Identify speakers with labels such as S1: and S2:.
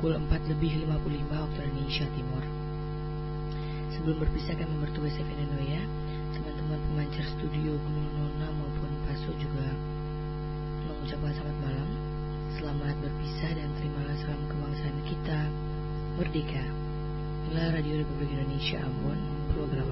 S1: pukul 4:55 waktu Indonesia Timur. Sebelum berpisah kami bertugas Noya, teman-teman pemancar studio Gunung Nona maupun Paso juga mengucapkan selamat malam, selamat berpisah dan terimalah salam kebangsaan kita, merdeka. Inilah Radio Republik Indonesia Ambon, program